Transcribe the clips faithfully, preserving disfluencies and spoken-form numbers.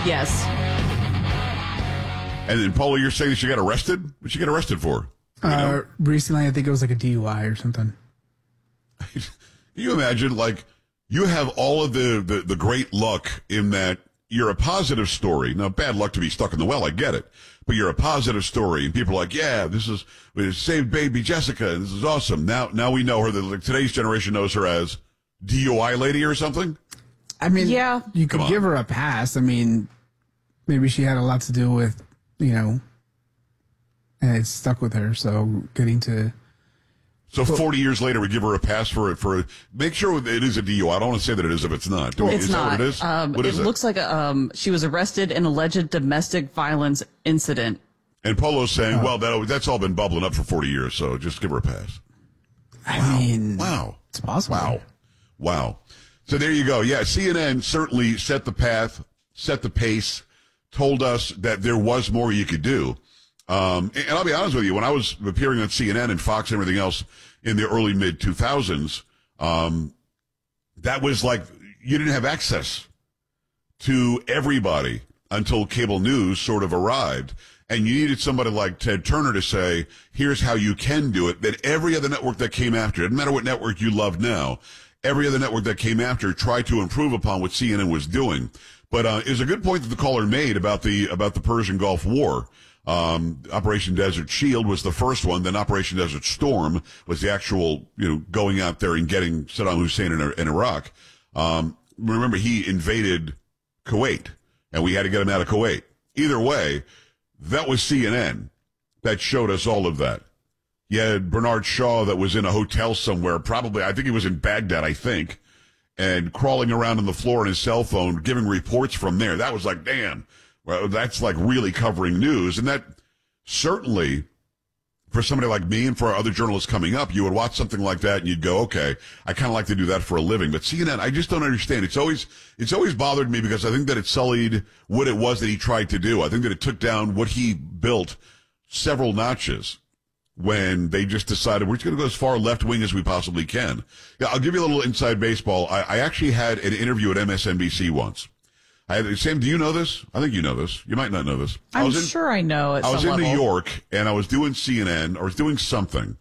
Yes. And then, Paula, you're saying that she got arrested? What'd she get arrested for? You Uh, know? recently, I think it was like a D U I or something. Can you imagine, like, you have all of the, the, the great luck in that you're a positive story. Now, bad luck to be stuck in the well, I get it. But you're a positive story, and people are like, yeah, this is, we saved baby Jessica, and this is awesome. Now, now we know her, that like, today's generation knows her as D U I lady or something? I mean, Yeah. you could Come on. give her a pass. I mean, maybe she had a lot to do with, you know, and it stuck with her. So getting to, So forty years later, we give her a pass for it. For make sure it is a D U I. I don't want to say that it is if it's not. Do we- It's is not. that what it is? Um, what is it it? looks like a, um, she was arrested in alleged domestic violence incident. And Polo's saying, well, that, that's all been bubbling up for forty years, so just give her a pass. I mean, Wow. it's possible. Wow. Wow. So there you go. Yeah, C N N certainly set the path, set the pace, told us that there was more you could do. Um, and I'll be honest with you, when I was appearing on C N N and Fox and everything else in the early mid two thousands, um, that was like, you didn't have access to everybody until cable news sort of arrived. And you needed somebody like Ted Turner to say, here's how you can do it. That every other network that came after, it doesn't matter what network you love now, every other network that came after tried to improve upon what C N N was doing. But uh, it was a good point that the caller made about the about the Persian Gulf War. Um, Operation Desert Shield was the first one. Then Operation Desert Storm was the actual, you know, going out there and getting Saddam Hussein in, in Iraq. Um, remember, he invaded Kuwait, and we had to get him out of Kuwait. Either way, that was C N N that showed us all of that. You had Bernard Shaw that was in a hotel somewhere, probably, I think he was in Baghdad, I think, and crawling around on the floor on his cell phone, giving reports from there. That was like, damn, well, that's like really covering news. And that certainly, for somebody like me and for our other journalists coming up, you would watch something like that and you'd go, okay, I kind of like to do that for a living. But C N N, I just don't understand. It's always, it's always bothered me because I think that it sullied what it was that he tried to do. I think that it took down what he built several notches when they just decided we're just going to go as far left wing as we possibly can. Yeah, I'll give you a little inside baseball. I, I actually had an interview at M S N B C once. I had, Sam, do you know this? I think you know this. You might not know this. I I'm was in, sure I know at I was some in level. New York, and I was doing C N N, or was doing something,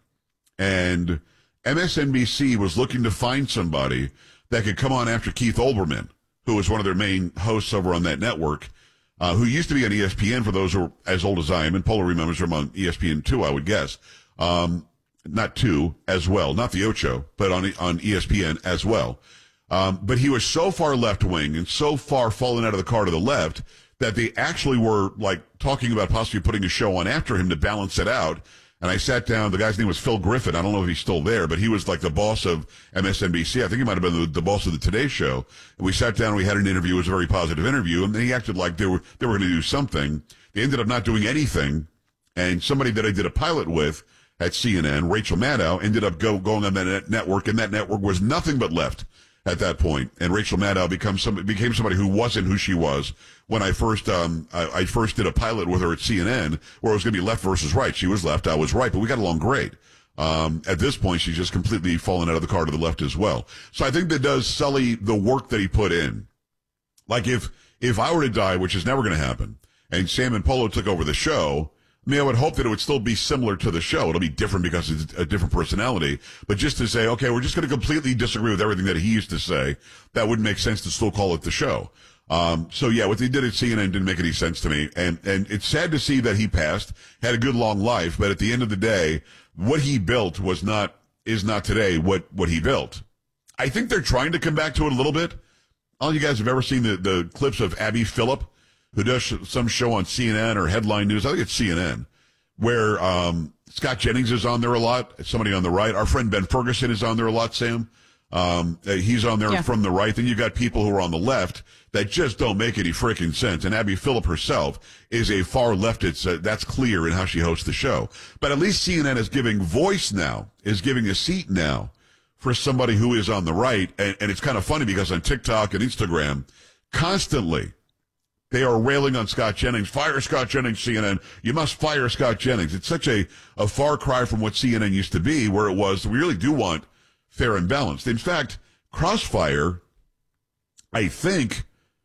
and M S N B C was looking to find somebody that could come on after Keith Olbermann, who was one of their main hosts over on that network, uh, who used to be on E S P N for those who are as old as I am, and Paula remembers him on E S P N two, I would guess. Um, not two as well, not the Ocho, but on on E S P N as well. Um, but he was so far left wing and so far fallen out of the car to the left that they actually were like talking about possibly putting a show on after him to balance it out. And I sat down. The guy's name was Phil Griffin. I don't know if he's still there, but he was like the boss of M S N B C. I think he might have been the, the boss of the Today Show. And we sat down. And we had an interview. It was a very positive interview. And then he acted like they were they were going to do something. They ended up not doing anything. And somebody that I did a pilot with at C N N, Rachel Maddow, ended up go, going on that net network, and that network was nothing but left at that point. And Rachel Maddow become some, became somebody who wasn't who she was when I first um I, I first did a pilot with her at C N N, where it was going to be left versus right. She was left, I was right, but we got along great. Um, at this point, she's just completely fallen out of the car to the left as well. So I think that does sully the work that he put in. Like if if I were to die, which is never going to happen, and Sam and Polo took over the show, I mean, I would hope that it would still be similar to the show. It'll be different because it's a different personality. But just to say, okay, we're just going to completely disagree with everything that he used to say, that wouldn't make sense to still call it the show. Um, so yeah, what they did at C N N didn't make any sense to me. And, and it's sad to see that he passed, had a good long life, but at the end of the day, what he built was not, is not today what, what he built. I think they're trying to come back to it a little bit. All you guys have ever seen the, the clips of Abby Phillip, who does sh- some show on C N N or Headline News. I think it's C N N, where um, Scott Jennings is on there a lot. Somebody on the right. Our friend Ben Ferguson is on there a lot, Sam. Um, uh, he's on there Yeah. from the right. Then you got people who are on the left that just don't make any freaking sense. And Abby Phillip herself is a far leftist. Uh, that's clear in how she hosts the show. But at least C N N is giving voice now, is giving a seat now for somebody who is on the right. And, and it's kind of funny because on TikTok and Instagram, constantly, they are railing on Scott Jennings. Fire Scott Jennings, C N N. You must fire Scott Jennings. It's such a, a far cry from what C N N used to be, where it was, we really do want fair and balanced. In fact, Crossfire, I think,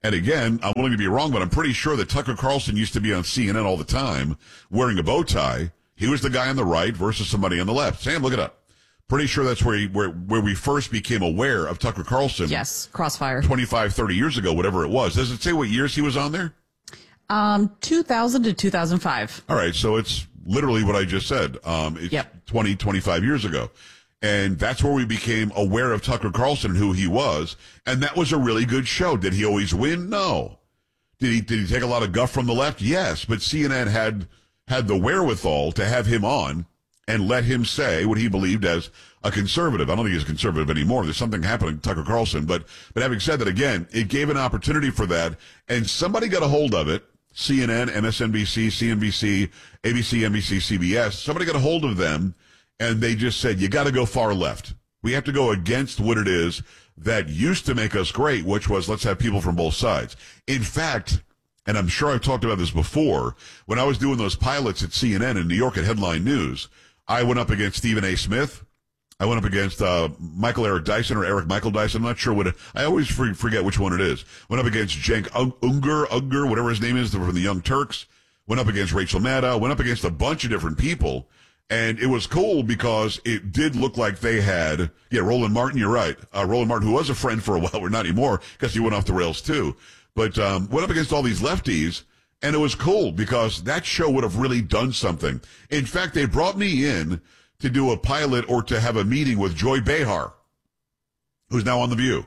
And again, I'm willing to be wrong, but I'm pretty sure that Tucker Carlson used to be on C N N all the time wearing a bow tie. He was the guy on the right versus somebody on the left. Sam, look it up. Pretty sure that's where he, where where we first became aware of Tucker Carlson. Yes, Crossfire. twenty-five, thirty years ago, whatever it was. Does it say what years he was on there? Um, two thousand to two thousand five. All right, so it's literally what I just said. Um, it's Yep. twenty, twenty-five years ago. And that's where we became aware of Tucker Carlson and who he was. And that was a really good show. Did he always win? No. Did he, did he take a lot of guff from the left? Yes. But C N N had, had the wherewithal to have him on and let him say what he believed as a conservative. I don't think he's a conservative anymore. There's something happening to Tucker Carlson. But, but having said that, again, it gave an opportunity for that. And somebody got a hold of it. C N N, M S N B C, C N B C, A B C, N B C, C B S. Somebody got a hold of them, and they just said, you got to go far left. We have to go against what it is that used to make us great, which was let's have people from both sides. In fact, and I'm sure I've talked about this before, when I was doing those pilots at C N N in New York at Headline News, I went up against Stephen A. Smith. I went up against uh, Michael Eric Dyson or Eric Michael Dyson. I'm not sure what it, I always forget which one it is. Went up against Cenk Unger, Unger, whatever his name is, from the Young Turks. Went up against Rachel Maddow. Went up against a bunch of different people. And it was cool because it did look like they had, yeah, Roland Martin, you're right. Uh, Roland Martin, who was a friend for a while, or not anymore, because he went off the rails too. But um, went up against all these lefties. And it was cool because that show would have really done something. In fact, they brought me in to do a pilot or to have a meeting with Joy Behar, who's now on The View.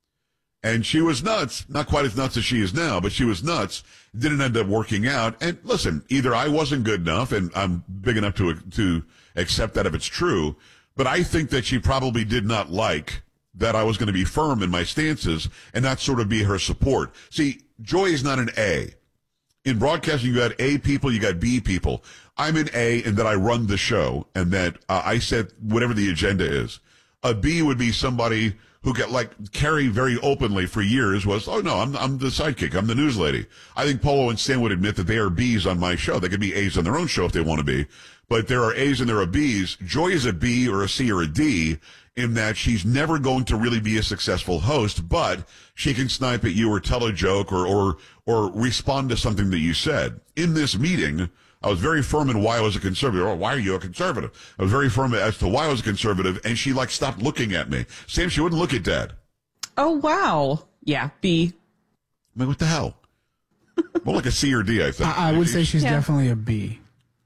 And she was nuts. Not quite as nuts as she is now, but she was nuts. Didn't end up working out. And listen, either I wasn't good enough, and I'm big enough to to accept that if it's true, but I think that she probably did not like that I was going to be firm in my stances and not sort of be her support. See, Joy is not an A. In broadcasting, you got A people, you got B people. I'm an A in that I run the show and that uh, I set whatever the agenda is. A B would be somebody who got like Carrie very openly for years was, oh no, I'm I'm the sidekick, I'm the news lady. I think Polo and Stan would admit that they are B's on my show. They could be A's on their own show if they want to be, but there are A's and there are B's. Joy is a B or a C or a D in that she's never going to really be a successful host, but she can snipe at you or tell a joke or or or respond to something that you said. In this meeting, I was very firm in why I was a conservative. Or why are you a conservative? I was very firm as to why I was a conservative, and she like stopped looking at me. Sam, she wouldn't look at Dad. Oh, wow. Yeah, B. I'm like, what the hell? More like a C or D, I think. I, I would say she's Yeah. definitely a B.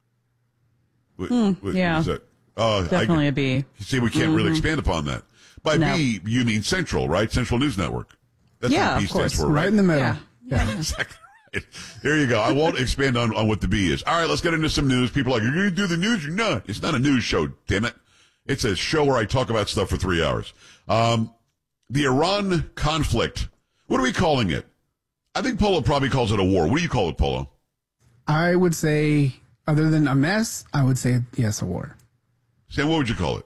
What, Mm, what yeah. is that? Uh, Definitely I, a B. See, we can't really expand upon that. By No. B, you mean Central, right? Central News Network. That's Yeah, what B of stands course. for, Right right? in the middle. Yeah. Yeah. Exactly right. There you go. I won't expand on, on what the B is. All right, let's get into some news. People are like, you're going to do the news? You're not. It's not a news show, damn it. It's a show where I talk about stuff for three hours. Um, the Iran conflict. What are we calling it? I think Polo probably calls it a war. What do you call it, Polo? I would say, other than a mess, I would say yes, a war. Sam, what would you call it?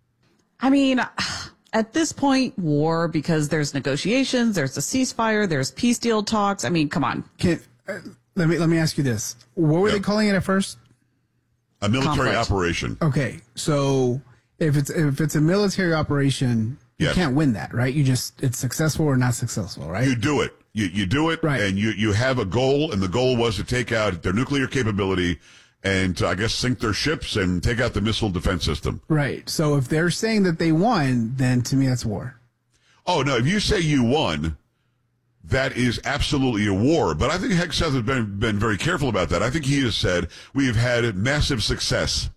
I mean, at this point, war, because there's negotiations, there's a ceasefire, there's peace deal talks. I mean, come on. Can uh, let me let me ask you this: what were Yeah. they calling it at first? A military Conflict. operation. Okay, so if it's if it's a military operation, you Yes. can't win that, right? You just it's successful or not successful, right? You do it. You you do it, Right. and you, you have a goal, and the goal was to take out their nuclear capability and to, I guess, sink their ships and take out the missile defense system. Right. So if they're saying that they won, then to me that's war. Oh, no, if you say you won, that is absolutely a war. But I think Hegseth has been, been very careful about that. I think he has said we have had massive success.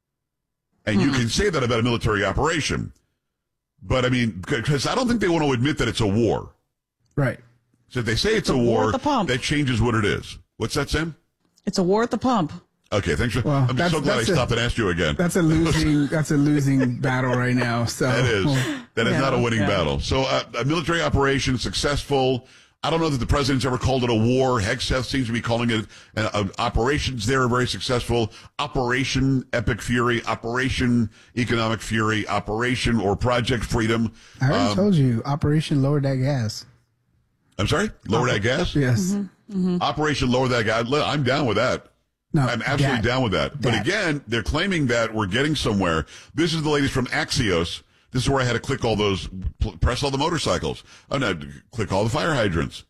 And you can say that about a military operation. But, I mean, because I don't think they want to admit that it's a war. Right. So if they say it's, a a war war, at the pump. that changes what it is. What's that, Sam? It's a war at the pump. Okay, thanks for. Well, I'm that's- so glad I that's a- stopped and asked you again. That's a losing that's a losing battle right now. So That is that is Yeah, not a winning yeah. battle. So uh, a military operation successful. I don't know that the president's ever called it a war. Hegseth seems to be calling it uh, uh, operations. There are very successful. Operation Epic Fury, Operation Economic Fury, Operation or Project Freedom. I already Um, told you, Operation Lower That Gas. I'm sorry, lower that gas. Yes. Operation Lower That Gas. I'm down with that. No, I'm absolutely that. down with that. But That. again, they're claiming that we're getting somewhere. This is the latest from Axios. This is where I had to click all those, pl- press all the motorcycles. Oh no, click all the fire hydrants.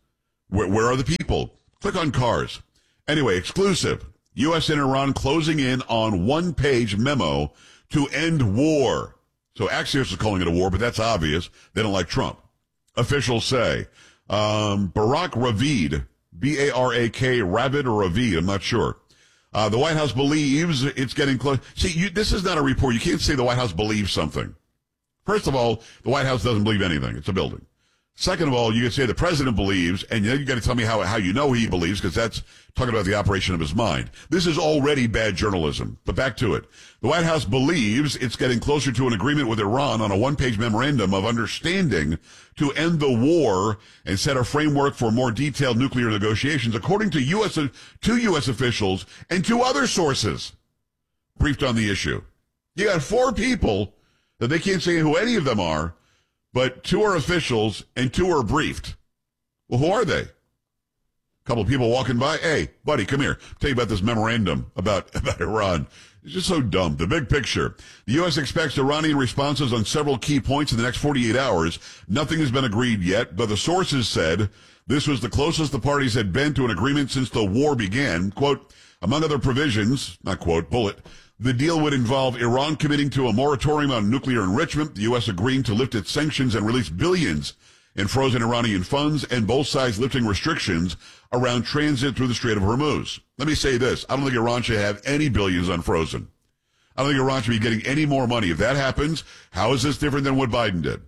Where, where are the people? Click on cars. Anyway, exclusive. U S and Iran closing in on one-page memo to end war. So Axios is calling it a war, but that's obvious. They don't like Trump. Officials say. Um, Barak Ravid, B A R A K, Ravid or Ravid, I'm not sure. Uh, the White House believes it's getting close. See, you, this is not a report. You can't say the White House believes something. First of all, the White House doesn't believe anything. It's a building. Second of all, you can say the president believes, and then you got to tell me how, how you know he believes, because that's talking about the operation of his mind. This is already bad journalism. But back to it. The White House believes it's getting closer to an agreement with Iran on a one-page memorandum of understanding to end the war and set a framework for more detailed nuclear negotiations, according to U S two U S officials and two other sources briefed on the issue. You got four people that they can't say who any of them are, but two are officials and two are briefed. Well, who are they? A couple of people walking by. Hey, buddy, come here. I'll tell you about this memorandum about, about Iran. It's just so dumb. The big picture. The U S expects Iranian responses on several key points in the next forty-eight hours. Nothing has been agreed yet, but the sources said this was the closest the parties had been to an agreement since the war began. Quote, among other provisions, not quote, bullet, the deal would involve Iran committing to a moratorium on nuclear enrichment, the U S agreeing to lift its sanctions and release billions in frozen Iranian funds, and both sides lifting restrictions around transit through the Strait of Hormuz. Let me say this. I don't think Iran should have any billions unfrozen. I don't think Iran should be getting any more money. If that happens, how is this different than what Biden did?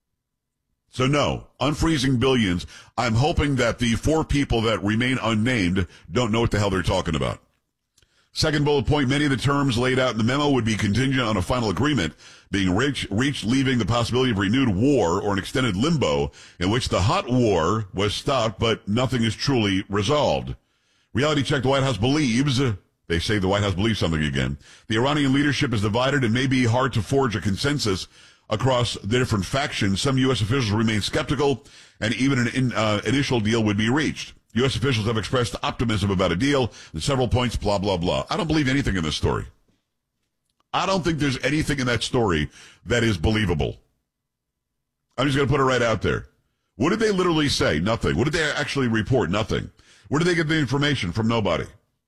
So no, unfreezing billions. I'm hoping that the four people that remain unnamed don't know what the hell they're talking about. Second bullet point, many of the terms laid out in the memo would be contingent on a final agreement being reach, reached, leaving the possibility of renewed war or an extended limbo in which the hot war was stopped, but nothing is truly resolved. Reality check, the White House believes, they say the White House believes something again, the Iranian leadership is divided and may be hard to forge a consensus across the different factions. Some U S officials remain skeptical, and even an in, uh, initial deal would be reached. U S officials have expressed optimism about a deal at several points, blah, blah, blah. I don't believe anything in this story. I don't think there's anything in that story that is believable. I'm just going to put it right out there. What did they literally say? Nothing. What did they actually report? Nothing. Where did they get the information? From nobody.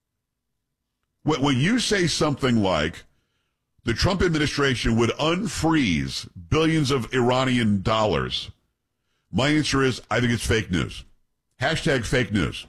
When you say something like the Trump administration would unfreeze billions of Iranian dollars, my answer is I think it's fake news. Hashtag fake news.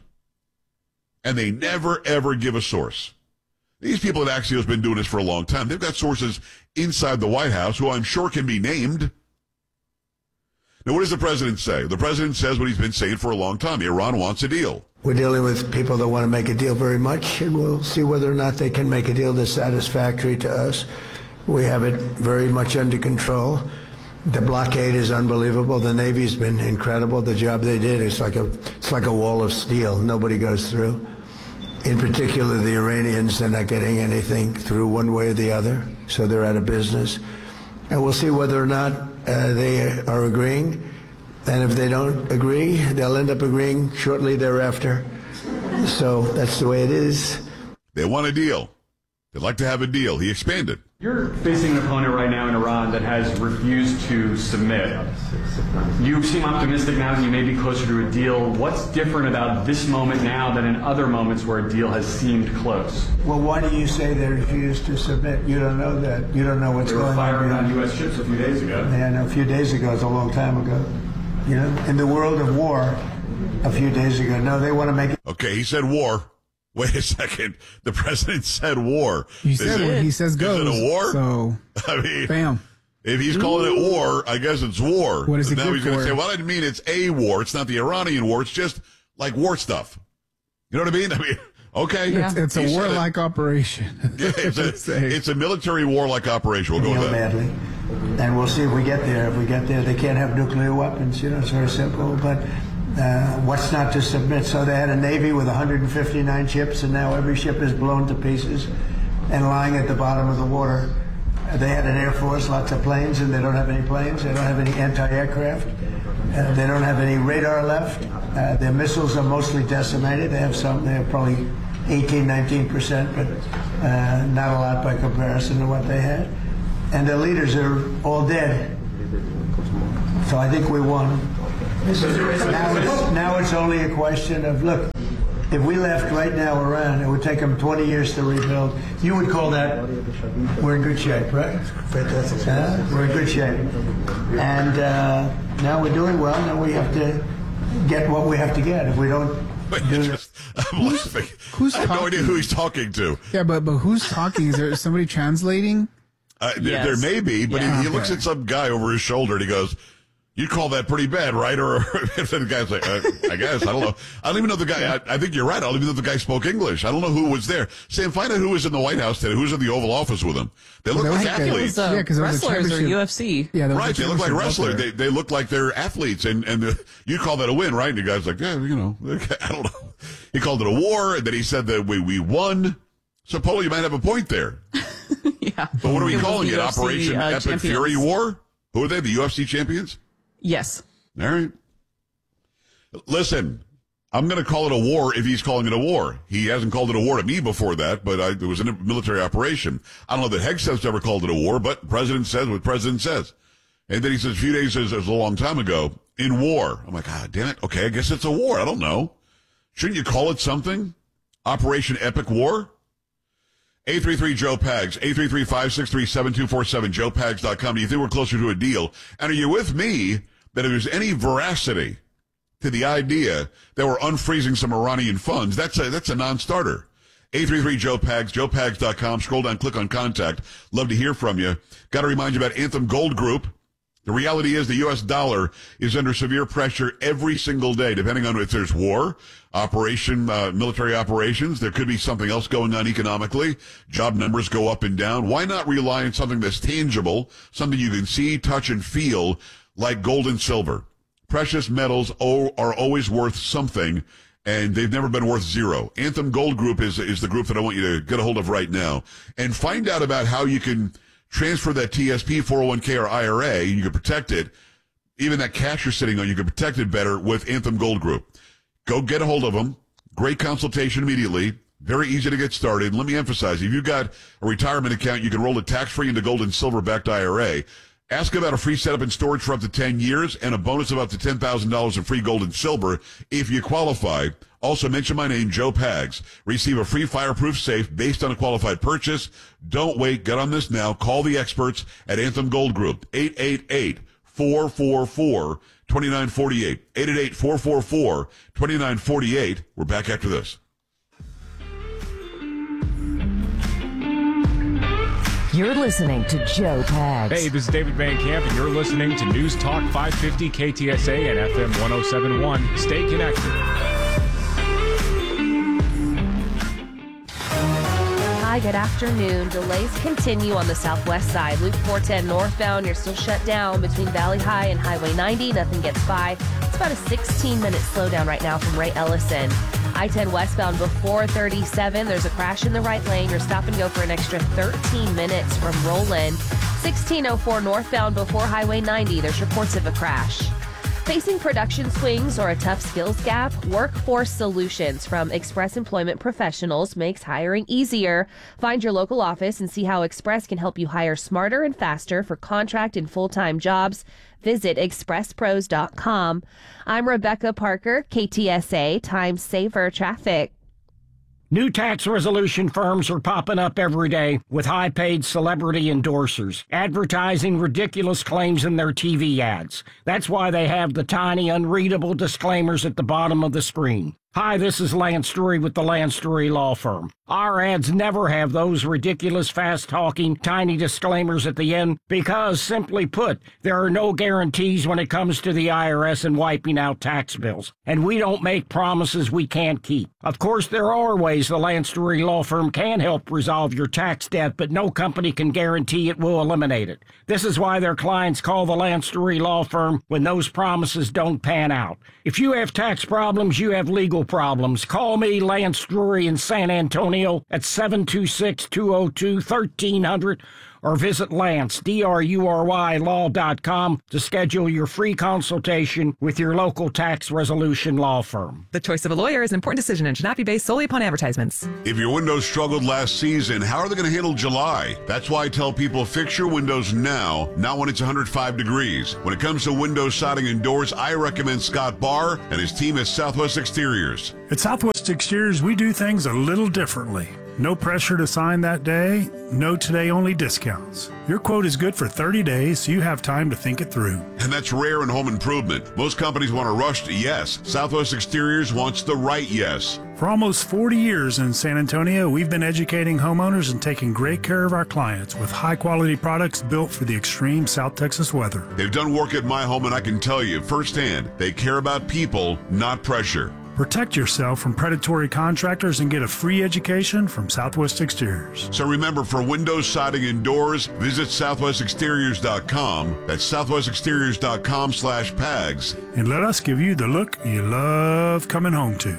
And they never, ever give a source. These people at Axios have been doing this for a long time. They've got sources inside the White House who I'm sure can be named. Now, what does the president say? The president says what he's been saying for a long time. Iran wants a deal. We're dealing with people that want to make a deal very much, and we'll see whether or not they can make a deal that's satisfactory to us. We have it very much under control. The blockade is unbelievable. The Navy's been incredible. The job they did is like a it's like a wall of steel. Nobody goes through. In particular, the Iranians, they're not getting anything through one way or the other, so they're out of business. And we'll see whether or not uh, they are agreeing. And if they don't agree, they'll end up agreeing shortly thereafter. So that's the way it is. They want a deal. They'd like to have a deal. He expanded. You're facing an opponent right now in Iran that has refused to submit. You seem optimistic now that you may be closer to a deal. What's different about this moment now than in other moments where a deal has seemed close? Well, why do you say they refused to submit? You don't know that. You don't know what's They were going firing on. on U S ships a few days ago. Yeah, no, a few days ago is a long time ago. You know, in the world of war, a few days ago. No, they want to make it. Okay, he said war. Wait a second. The president said war. He said it, what he says goes. Is it a war? So, I mean, bam. If he's calling it war, I guess it's war. What is it now good he's going to for? say, well, I didn't mean it's a war. It's not the Iranian war. It's just like war stuff. You know what I mean? I mean, okay. Yeah. It's, it's a He said warlike operation. Yeah, it's, a, Say. it's a military warlike operation. We'll go deal with that. badly. And we'll see if we get there. If we get there, they can't have nuclear weapons. You know, it's very simple. But uh, what's not to submit? So they had a Navy with one hundred fifty-nine ships, and now every ship is blown to pieces and lying at the bottom of the water. They had an Air Force, lots of planes, and they don't have any planes. They don't have any anti-aircraft. Uh, they don't have any radar left. Uh, their missiles are mostly decimated. They have some. They have probably eighteen, nineteen percent, but uh, not a lot by comparison to what they had. And their leaders are all dead. So I think we won. Now it's, now it's only a question of, look, if we left right now Iran, it would take them twenty years to rebuild. You would call that, we're in good shape, right? Fantastic. Uh, we're in good shape. And uh, now we're doing well. Now we have to get what we have to get. If we don't Wait, do just, I'm laughing. who's I have no talking? idea who he's talking to. Yeah, but but who's talking? Is there somebody translating? Uh, there- Yes. There may be, but Yeah. he, he looks at some guy over his shoulder and he goes, "You call that pretty bad, right?" Or if the guy's like, uh, "I guess I don't know. I don't even know if the guy. I, I think you're right. I don't even know if the guy spoke English. I don't know who was there. Sam, find out who was in the White House today. Who's in the Oval Office with him? They look They like look like- It athletes, was uh, Yeah, 'cause there was a wrestlers or championship. U F C. Yeah, there was a right? They look like championship wrestlers. out They there. they look like they're athletes, and and the, you call that a win, right? And the guy's like, "Yeah, you know, I don't know." He called it a war, and then he said that we we won. So, Polo, you might have a point there. Yeah. But what are we It was calling the it? U F C, Operation uh, Epic champions. Fury War? Who are they? The U F C champions? Yes. All right. Listen, I'm going to call it a war if he's calling it a war. He hasn't called it a war to me before that, but I, it was a military operation. I don't know that Hegseth's ever called it a war, but the president says what the president says. And then he says a few days, as a long time ago, in war. I'm like, ah, damn it. Okay, I guess it's a war. I don't know. Shouldn't you call it something? Operation Epic War? eight three three Joe Pags, eight three three, five six three, seven two four seven, joe pags dot com. Do you think we're closer to a deal? And are you with me that if there's any veracity to the idea that we're unfreezing some Iranian funds, that's a, that's a non-starter? eight three three Joe Pags, joe pags dot com. Scroll down, click on contact. Love to hear from you. Got to remind you about Anthem Gold Group. The reality is the U S dollar is under severe pressure every single day, depending on if there's war, operation, uh, military operations. There could be something else going on economically. Job numbers go up and down. Why not rely on something that's tangible, something you can see, touch, and feel, like gold and silver? Precious metals are always worth something, and they've never been worth zero. Anthem Gold Group is, is the group that I want you to get a hold of right now. And find out about how you can transfer that T S P, four oh one k, or I R A. You can protect it. Even that cash you're sitting on, you can protect it better with Anthem Gold Group. Go get a hold of them. Great consultation immediately. Very easy to get started. Let me emphasize, if you've got a retirement account, you can roll it tax-free into gold and silver-backed I R A. Ask about a free setup and storage for up to ten years and a bonus of up to ten thousand dollars in free gold and silver if you qualify. Also, mention my name, Joe Pags. Receive a free fireproof safe based on a qualified purchase. Don't wait. Get on this now. Call the experts at Anthem Gold Group. eight eight eight, four four four, two nine four eight. eight eight eight, four four four, two nine four eight. We're back after this. You're listening to Joe Pags. Hey, this is David Van Camp, and you're listening to News Talk five fifty K T S A and F M one oh seven point one. Stay connected. Hi, good afternoon. Delays continue on the southwest side. Loop four ten northbound, you're still shut down between Valley High and Highway ninety. Nothing gets by. It's about a sixteen-minute slowdown right now from Ray Ellison. I ten westbound before thirty-seven. There's a crash in the right lane. You're stop and go for an extra thirteen minutes from Roland. sixteen oh four northbound before Highway ninety. There's reports of a crash. Facing production swings or a tough skills gap, Workforce Solutions from Express Employment Professionals makes hiring easier. Find your local office and see how Express can help you hire smarter and faster for contract and full-time jobs. Visit express pros dot com. I'm Rebecca Parker, K T S A Time Saver Traffic. New tax resolution firms are popping up every day with high-paid celebrity endorsers, advertising ridiculous claims in their T V ads. That's why they have the tiny, unreadable disclaimers at the bottom of the screen. Hi, this is Lance Drury with the Lance Drury Law Firm. Our ads never have those ridiculous, fast-talking, tiny disclaimers at the end because, simply put, there are no guarantees when it comes to the I R S and wiping out tax bills. And we don't make promises we can't keep. Of course, there are ways the Lance Drury Law Firm can help resolve your tax debt, but no company can guarantee it will eliminate it. This is why their clients call the Lance Drury Law Firm when those promises don't pan out. If you have tax problems, you have legal problems. Call me, Lance Drury, in San Antonio at seven two six, two oh two, one three hundred or visit Lance, D R U R Y, law dot com to schedule your free consultation with your local tax resolution law firm. The choice of a lawyer is an important decision and should not be based solely upon advertisements. If your windows struggled last season, how are they going to handle July? That's why I tell people fix your windows now, not when it's one hundred five degrees. When it comes to windows, siding, and doors, I recommend Scott Barr and his team at Southwest Exteriors. At Southwest Exteriors, we do things a little differently. No pressure to sign that day, no today-only discounts. Your quote is good for thirty days, so you have time to think it through. And that's rare in home improvement. Most companies want a rushed yes. Southwest Exteriors wants the right yes. For almost forty years in San Antonio, we've been educating homeowners and taking great care of our clients with high-quality products built for the extreme South Texas weather. They've done work at my home, and I can tell you firsthand, they care about people, not pressure. Protect yourself from predatory contractors and get a free education from Southwest Exteriors. So remember, for windows, siding, and doors, visit southwest exteriors dot com. That's southwest exteriors dot com slash PAGS. And let us give you the look you love coming home to.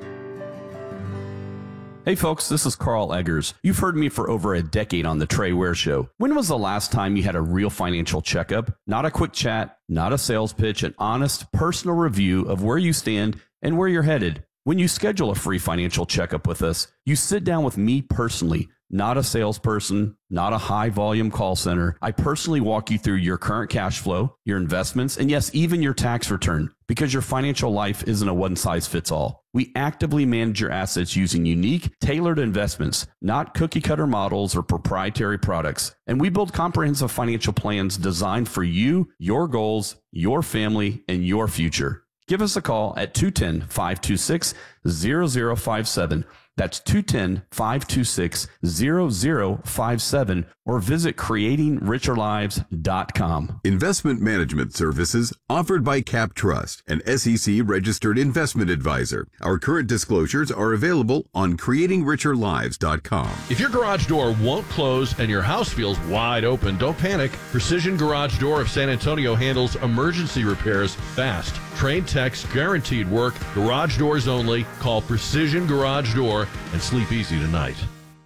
Hey folks, this is Carl Eggers. You've heard me for over a decade on The Trey Ware Show. When was the last time you had a real financial checkup? Not a quick chat, not a sales pitch, an honest, personal review of where you stand and where you're headed. When you schedule a free financial checkup with us, you sit down with me personally, not a salesperson, not a high-volume call center. I personally walk you through your current cash flow, your investments, and yes, even your tax return, because your financial life isn't a one-size-fits-all. We actively manage your assets using unique, tailored investments, not cookie-cutter models or proprietary products. And we build comprehensive financial plans designed for you, your goals, your family, and your future. Give us a call at two one zero, five two six, zero zero five seven. That's two one zero, five two six, zero zero five seven, or visit creating richer lives dot com. Investment management services offered by Cap Trust, an S E C-registered investment advisor. Our current disclosures are available on creating richer lives dot com. If your garage door won't close and your house feels wide open, don't panic. Precision Garage Door of San Antonio handles emergency repairs fast. Trained techs, guaranteed work, garage doors only. Call Precision Garage Door and sleep easy tonight.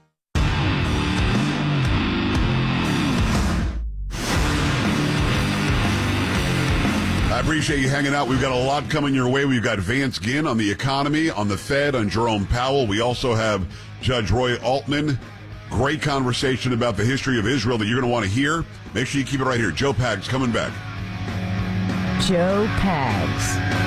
I appreciate you hanging out. We've got a lot coming your way. We've got Vance Ginn on the economy, on the Fed, on Jerome Powell. We also have Judge Roy Altman. Great conversation about the history of Israel that you're going to want to hear. Make sure you keep it right here. Joe Pags coming back. Joe Pags.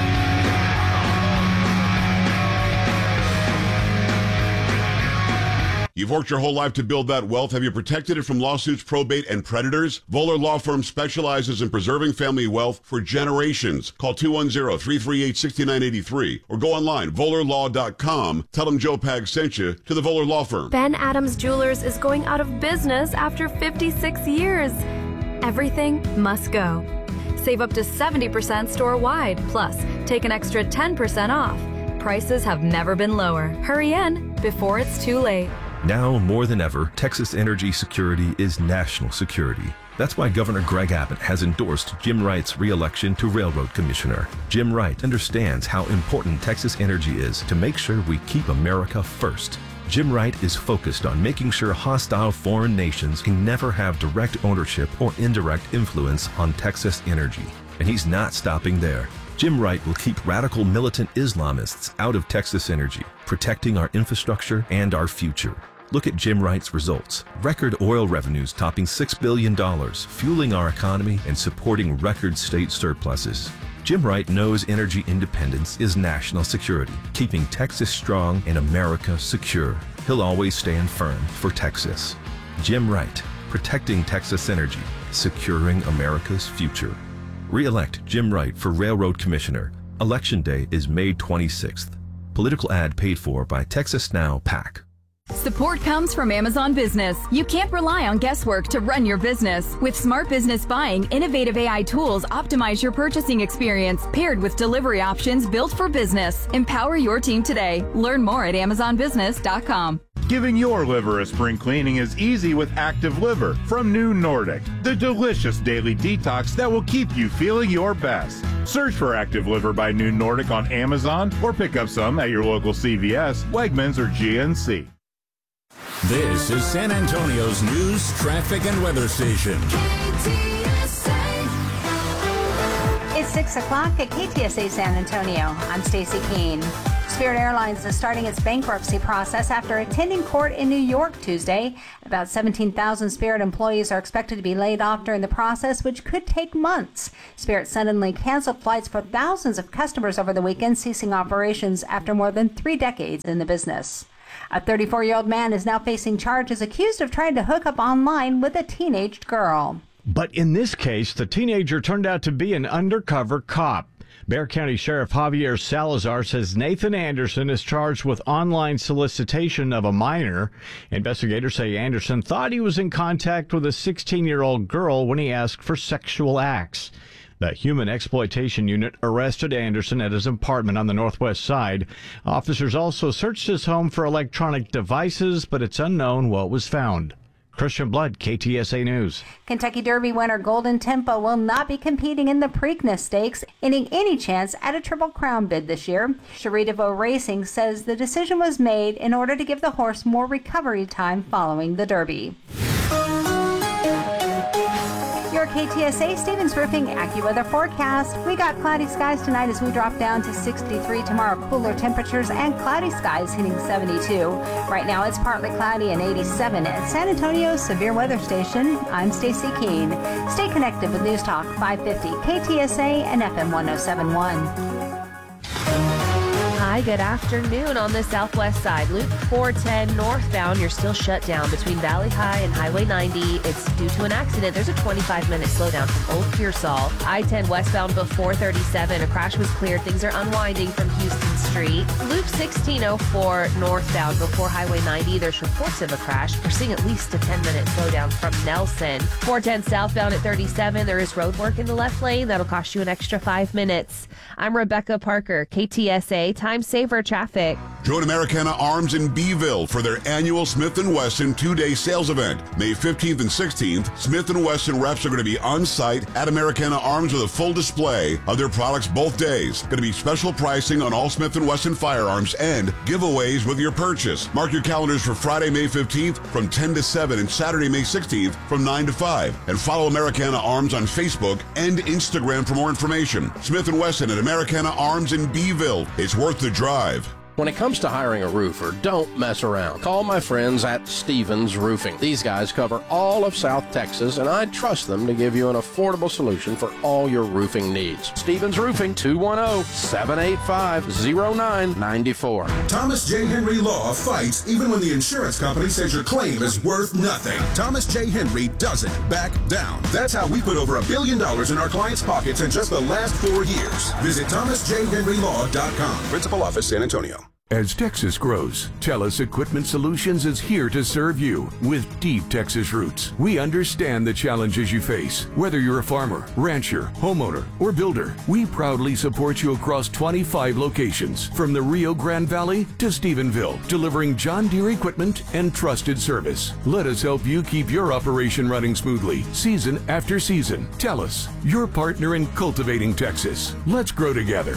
You've worked your whole life to build that wealth. Have you protected it from lawsuits, probate, and predators? Voller Law Firm specializes in preserving family wealth for generations. Call two one zero, three three eight, six nine eight three or go online, voller law dot com. Tell them Joe Pags sent you to the Voller Law Firm. Ben Adams Jewelers is going out of business after fifty-six years. Everything must go. Save up to seventy percent store-wide, plus take an extra ten percent off. Prices have never been lower. Hurry in before it's too late. Now more than ever, Texas energy security is national security. That's why Governor Greg Abbott has endorsed Jim Wright's re-election to Railroad Commissioner. Jim Wright understands how important Texas energy is to make sure we keep America first. Jim Wright is focused on making sure hostile foreign nations can never have direct ownership or indirect influence on Texas energy. And he's not stopping there. Jim Wright will keep radical militant Islamists out of Texas energy, protecting our infrastructure and our future. Look at Jim Wright's results. Record oil revenues topping six billion dollars, fueling our economy and supporting record state surpluses. Jim Wright knows energy independence is national security, keeping Texas strong and America secure. He'll always stand firm for Texas. Jim Wright, protecting Texas energy, securing America's future. Re-elect Jim Wright for Railroad Commissioner. Election day is May twenty-sixth. Political ad paid for by Texas Now PAC. Support comes from Amazon Business. You can't rely on guesswork to run your business. With Smart Business Buying, innovative A I tools optimize your purchasing experience, paired with delivery options built for business. Empower your team today. Learn more at amazon business dot com. Giving your liver a spring cleaning is easy with Active Liver from New Nordic, the delicious daily detox that will keep you feeling your best. Search for Active Liver by New Nordic on Amazon or pick up some at your local C V S, Wegmans, or G N C. This is San Antonio's news, traffic, and weather station. It's six o'clock at K T S A San Antonio. I'm Stacy Keene. Spirit Airlines is starting its bankruptcy process after attending court in New York Tuesday. About seventeen thousand Spirit employees are expected to be laid off during the process, which could take months. Spirit suddenly canceled flights for thousands of customers over the weekend, ceasing operations after more than three decades in the business. A thirty-four-year-old man is now facing charges accused of trying to hook up online with a teenage girl. But in this case, the teenager turned out to be an undercover cop. Bexar County Sheriff Javier Salazar says Nathan Anderson is charged with online solicitation of a minor. Investigators say Anderson thought he was in contact with a sixteen-year-old girl when he asked for sexual acts. The Human Exploitation Unit arrested Anderson at his apartment on the northwest side. Officers also searched his home for electronic devices, but it's unknown what was found. Christian Blood, K T S A News. Kentucky Derby winner Golden Tempo will not be competing in the Preakness Stakes, ending any chance at a Triple Crown bid this year. Cherie DeVoe Racing says the decision was made in order to give the horse more recovery time following the Derby. Your K T S A Stevens Roofing AccuWeather forecast. We got cloudy skies tonight as we drop down to sixty-three. Tomorrow, cooler temperatures and cloudy skies hitting seventy-two. Right now, it's partly cloudy and eighty-seven at San Antonio's Severe Weather Station. I'm Stacy Keene. Stay connected with News Talk five fifty K T S A and F M one oh seven point one. Hi, good afternoon. On the southwest side, Loop four ten northbound, you're still shut down between Valley High and Highway ninety. It's due to an accident. There's a twenty-five minute slowdown from Old Pearsall. I ten westbound before thirty-seven. A crash was cleared. Things are unwinding from Houston Street. Loop sixteen oh four northbound before Highway ninety. There's reports of a crash. We're seeing at least a ten minute slowdown from Nelson. four ten southbound at thirty-seven. There is road work in the left lane. That'll cost you an extra five minutes. I'm Rebecca Parker, K T S A Time Saver Traffic. Join Americana Arms in Beeville for their annual Smith and Wesson two-day sales event. May fifteenth and sixteenth, Smith and Wesson reps are going to be on site at Americana Arms with a full display of their products both days. Going to be special pricing on all Smith and Wesson firearms and giveaways with your purchase. Mark your calendars for Friday, May fifteenth from ten to seven and Saturday, May sixteenth from nine to five. And follow Americana Arms on Facebook and Instagram for more information. Smith and Wesson at Americana Arms in Beeville. It's worth the drive. When it comes to hiring a roofer, don't mess around. Call my friends at Stevens Roofing. These guys cover all of South Texas, and I trust them to give you an affordable solution for all your roofing needs. Stevens Roofing, two one zero, seven eight five, zero nine nine four. Thomas J. Henry Law fights even when the insurance company says your claim is worth nothing. Thomas J. Henry doesn't back down. That's how we put over a billion dollars in our clients' pockets in just the last four years. Visit thomas j henry law dot com. Principal Office, San Antonio. As Texas grows, TELUS Equipment Solutions is here to serve you with deep Texas roots. We understand the challenges you face. Whether you're a farmer, rancher, homeowner, or builder, we proudly support you across twenty-five locations, from the Rio Grande Valley to Stephenville, delivering John Deere equipment and trusted service. Let us help you keep your operation running smoothly, season after season. TELUS, your partner in cultivating Texas. Let's grow together.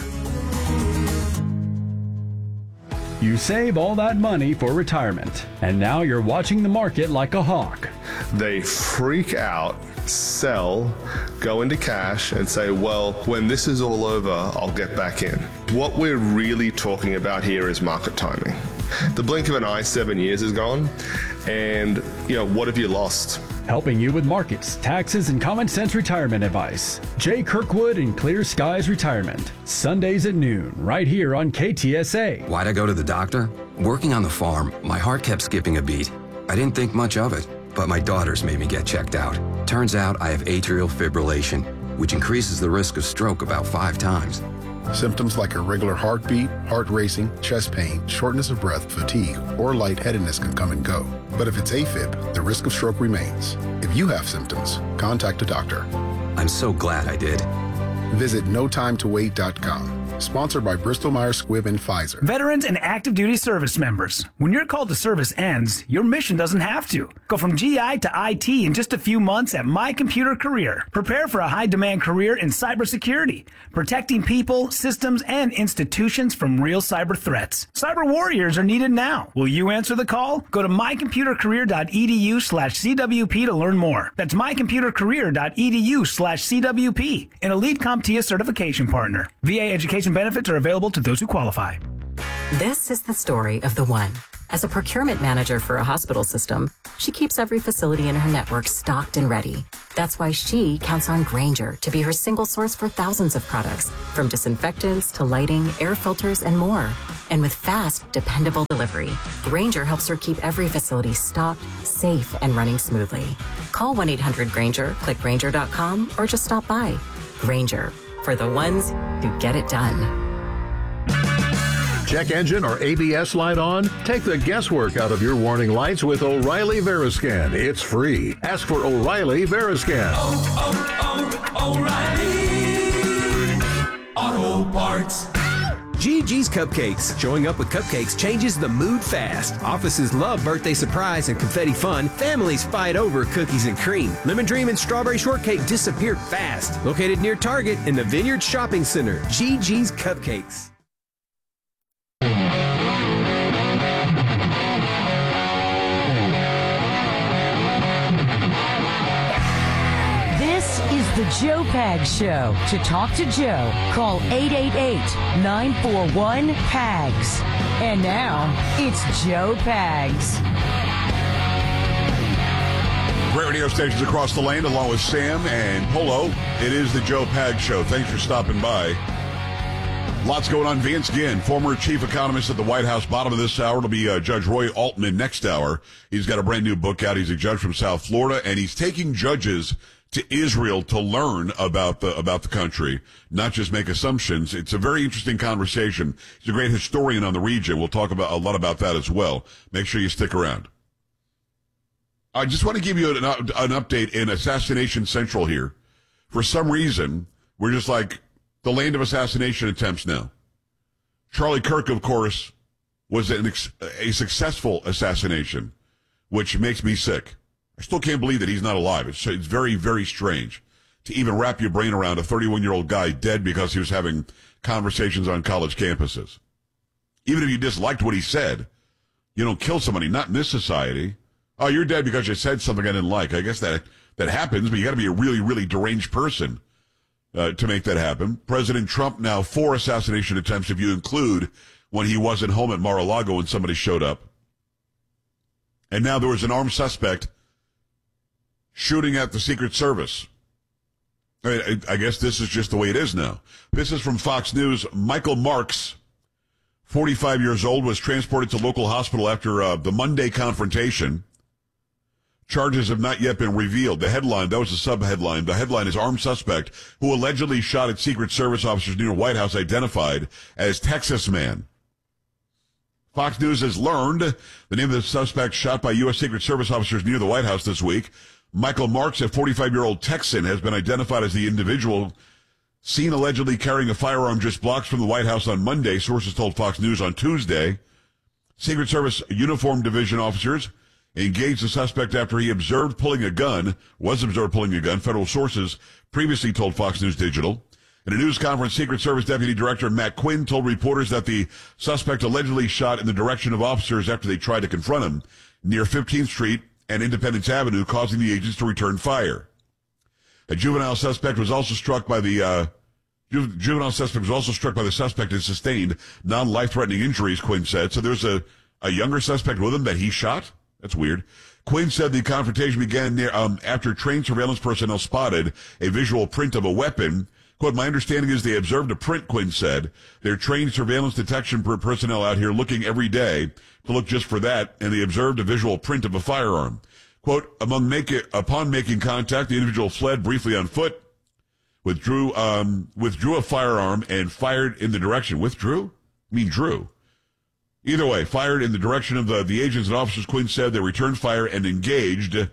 You save all that money for retirement, and now you're watching the market like a hawk. They freak out, sell, go into cash, and say, well, when this is all over, I'll get back in. What we're really talking about here is market timing. The blink of an eye, seven years is gone, and, you know, what have you lost? Helping you with markets, taxes, and common sense retirement advice. Jay Kirkwood and Clear Skies Retirement. Sundays at noon, right here on K T S A. Why'd I go to the doctor? Working on the farm, my heart kept skipping a beat. I didn't think much of it, but my daughters made me get checked out. Turns out I have atrial fibrillation, which increases the risk of stroke about five times. Symptoms like irregular heartbeat, heart racing, chest pain, shortness of breath, fatigue, or lightheadedness can come and go. But if it's AFib, the risk of stroke remains. If you have symptoms, contact a doctor. I'm so glad I did. Visit no time to wait dot com. Sponsored by Bristol Myers Squibb and Pfizer. Veterans and active duty service members. When your call to service ends, your mission doesn't have to. Go from G I to I T in just a few months at My Computer Career. Prepare for a high-demand career in cybersecurity, protecting people, systems, and institutions from real cyber threats. Cyber warriors are needed now. Will you answer the call? Go to mycomputercareer.edu slash CWP to learn more. That's mycomputercareer.edu slash CWP, an elite CompTIA certification partner. V A education benefits are available to those who qualify. This is the story of the one. As a procurement manager for a hospital system, she keeps every facility in her network stocked and ready. That's why she counts on Grainger to be her single source for thousands of products, from disinfectants to lighting, air filters, and more. And with fast, dependable delivery, Grainger helps her keep every facility stocked, safe, and running smoothly. Call one eight hundred Grainger, click Grainger dot com, or just stop by. Grainger, for the ones who get it done. Check engine or A B S light on? Take the guesswork out of your warning lights with O'Reilly Veriscan. It's free. Ask for O'Reilly Veriscan. Oh, oh, oh, O'Reilly Auto Parts. G G's Cupcakes. Showing up with cupcakes changes the mood fast. Offices love birthday surprise and confetti fun. Families fight over cookies and cream. Lemon Dream and Strawberry Shortcake disappear fast. Located near Target in the Vineyard Shopping Center. G G's Cupcakes. This is the Joe Pags Show. To talk to Joe, call eight eight eight, nine four one, P A G S. And now, it's Joe Pags. Great radio stations across the land, along with Sam and Polo. It is the Joe Pags Show. Thanks for stopping by. Lots going on. Vance Ginn, former chief economist at the White House. Bottom of this hour, it'll be uh, Judge Roy Altman next hour. He's got a brand new book out. He's a judge from South Florida, and he's taking judges to Israel to learn about the about the country, not just make assumptions. It's a very interesting conversation. He's a great historian on the region. We'll talk about a lot about that as well. Make sure you stick around. I just want to give you an, an update in Assassination Central here. For some reason, we're just like the land of assassination attempts now. Charlie Kirk, of course, was an ex- a successful assassination, which makes me sick. I still can't believe that he's not alive. It's, it's very, very strange to even wrap your brain around a thirty-one-year-old guy dead because he was having conversations on college campuses. Even if you disliked what he said, you don't kill somebody, not in this society. Oh, you're dead because you said something I didn't like. I guess that that happens, but you got to be a really, really deranged person uh, to make that happen. President Trump now four assassination attempts if you include when he wasn't home at Mar-a-Lago when somebody showed up. And now there was an armed suspect shooting at the Secret Service. I mean, I guess this is just the way it is now. This is from Fox News. Michael Marks, forty-five years old, was transported to local hospital after uh, the Monday confrontation. Charges have not yet been revealed. The headline, that was the sub-headline. The headline is armed suspect who allegedly shot at Secret Service officers near White House identified as Texas man. Fox News has learned the name of the suspect shot by U S Secret Service officers near the White House this week. Michael Marks, a forty-five-year-old Texan, has been identified as the individual seen allegedly carrying a firearm just blocks from the White House on Monday, sources told Fox News on Tuesday. Secret Service Uniform Division officers engaged the suspect after he observed pulling a gun, was observed pulling a gun, federal sources previously told Fox News Digital. In a news conference, Secret Service Deputy Director Matt Quinn told reporters that the suspect allegedly shot in the direction of officers after they tried to confront him near fifteenth Street and Independence Avenue, causing the agents to return fire. A juvenile suspect was also struck by the uh, ju- juvenile suspect was also struck by the suspect and sustained non-life-threatening injuries, Quinn said. So there's a, a younger suspect with him that he shot? That's weird. Quinn said the confrontation began near um, after trained surveillance personnel spotted a visual print of a weapon. Quote, my understanding is they observed a print, Quinn said. They're trained surveillance detection per personnel out here looking every day to look just for that, and they observed a visual print of a firearm. Quote, among make it, upon making contact, the individual fled briefly on foot, withdrew um, withdrew a firearm, and fired in the direction. Withdrew? I mean, drew. Either way, fired in the direction of the, the agents and officers, Quinn said. They returned fire and engaged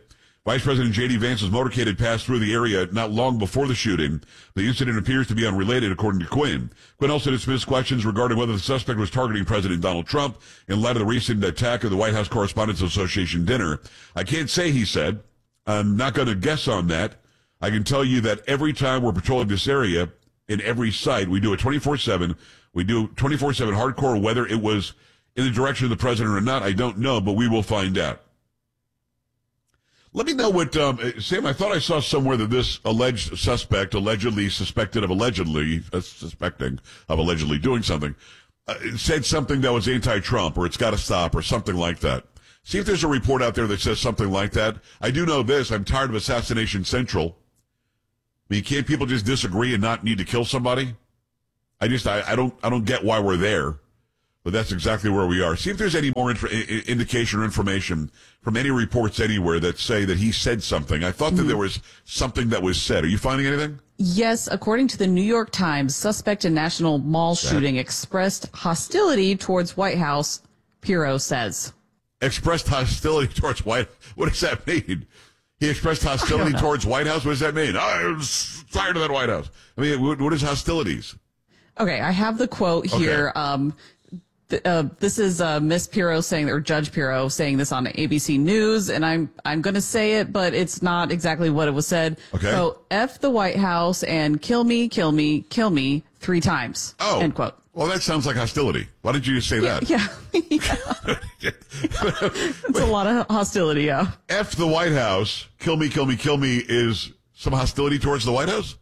Vice President J D. Vance's motorcade had passed through the area not long before the shooting. The incident appears to be unrelated, according to Quinn. Quinn also dismissed questions regarding whether the suspect was targeting President Donald Trump in light of the recent attack of the White House Correspondents Association dinner. I can't say, he said. I'm not going to guess on that. I can tell you that every time we're patrolling this area, in every site, we do it twenty-four seven. We do twenty-four seven hardcore. Whether it was in the direction of the president or not, I don't know, but we will find out. Let me know what, um, Sam, I thought I saw somewhere that this alleged suspect, allegedly suspected of allegedly, uh, suspecting of allegedly doing something, uh, said something that was anti-Trump, or it's got to stop, or something like that. See if there's a report out there that says something like that. I do know this. I'm tired of Assassination Central. I mean, can't people just disagree and not need to kill somebody? I just, I, I don't, I don't get why we're there. But that's exactly where we are. See if there's any more inf- indication or information from any reports anywhere that say that he said something. I thought that there was something that was said. Are you finding anything? Yes, according to the New York Times, suspect in National Mall shooting expressed hostility towards White House, Pirro says. Expressed hostility towards White What does that mean? He expressed hostility towards White House? What does that mean? I'm tired of that White House. I mean, what, what is hostilities? Okay, I have the quote here. Okay. Um, Uh, this is uh, Miss Pirro saying, or Judge Pirro saying this on A B C News, and I'm I'm going to say it, but it's not exactly what it was said. Okay. So, F the White House and kill me, kill me, kill me three times. Oh. End quote. Well, that sounds like hostility. Why did you say yeah, that? Yeah. yeah. It's a lot of hostility, yeah. F the White House, kill me, kill me, kill me is some hostility towards the White House?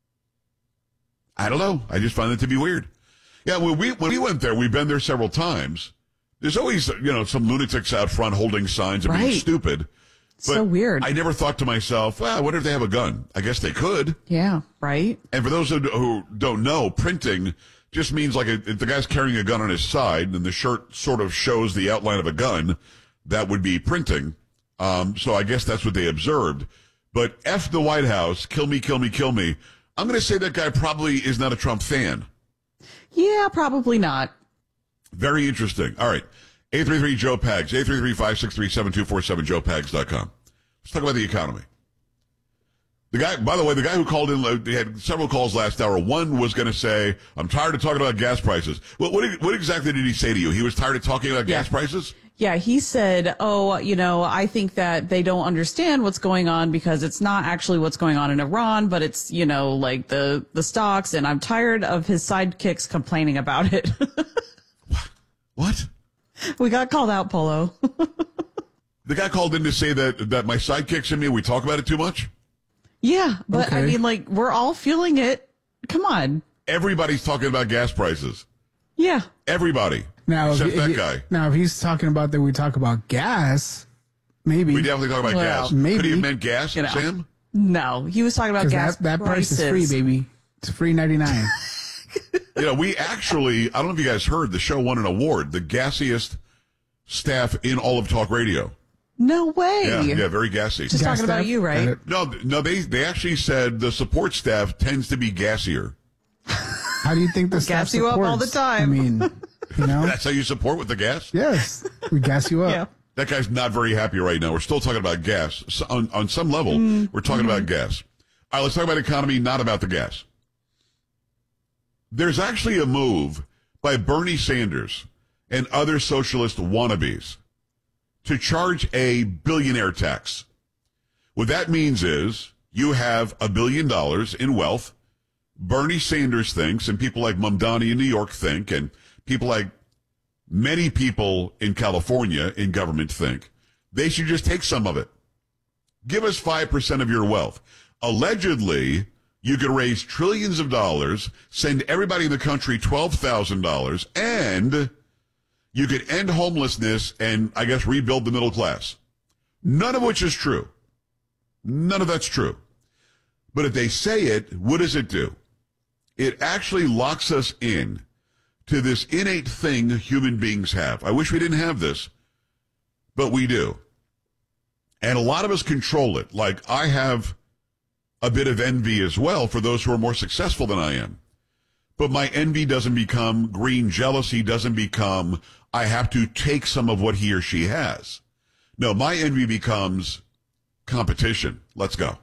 I don't know. I just find it to be weird. Yeah, when we when we went there, we've been there several times. There's always, you know, some lunatics out front holding signs and right. being stupid. But so weird. I never thought to myself, well, what if they have a gun? I guess they could. Yeah, right. And for those who, who don't know, printing just means like a, if the guy's carrying a gun on his side and the shirt sort of shows the outline of a gun, that would be printing. Um, so I guess that's what they observed. But F the White House, kill me, kill me, kill me. I'm going to say that guy probably is not a Trump fan. Yeah, probably not. Very interesting. All right. eight three three Joe Pags, eight three three, five six three, seven two four seven, joe pags dot com. Let's talk about the economy. The guy, by the way, the guy who called in, they had several calls last hour. One was going to say, I'm tired of talking about gas prices. What, what, what exactly did he say to you? He was tired of talking about yeah. gas prices? Yeah, he said, oh, you know, I think that they don't understand what's going on because it's not actually what's going on in Iran, but it's, you know, like the, the stocks, and I'm tired of his sidekicks complaining about it. What? We got called out, Polo. The guy called in to say that, that my sidekicks and me, we talk about it too much? Yeah, but okay. I mean, like, we're all feeling it. Come on. Everybody's talking about gas prices. Yeah. Everybody. Now, except if, that if, guy. Now, if he's talking about that we talk about gas, maybe. We definitely talk about well, gas. Maybe. Could he have meant gas, you know, Sam? No, he was talking about gas that, that prices. price is free, baby. It's free ninety-nine. You know, we actually, I don't know if you guys heard, the show won an award, the gassiest staff in all of talk radio. No way. Yeah, yeah, very gassy. Just Gas talking about staff? you, right? No, no, they they actually said the support staff tends to be gassier. How do you think the we staff gas you up all the supports? time. I mean, you know, That's how you support with the gas? yes, we gas you up. Yeah. That guy's not very happy right now. We're still talking about gas. So on, on some level, mm. we're talking mm-hmm. about gas. All right, let's talk about economy, not about the gas. There's actually a move by Bernie Sanders and other socialist wannabes to charge a billionaire tax. What that means is you have a billion dollars in wealth. Bernie Sanders thinks, and people like Mamdani in New York think, and people like many people in California in government think, they should just take some of it. Give us five percent of your wealth. Allegedly, you could raise trillions of dollars, send everybody in the country twelve thousand dollars, and you could end homelessness and, I guess, rebuild the middle class. None of which is true. None of that's true. But if they say it, what does it do? It actually locks us in to this innate thing human beings have. I wish we didn't have this, but we do. And a lot of us control it. Like, I have a bit of envy as well for those who are more successful than I am. But my envy doesn't become green jealousy, doesn't become, I have to take some of what he or she has. No, my envy becomes, competition. Let's go.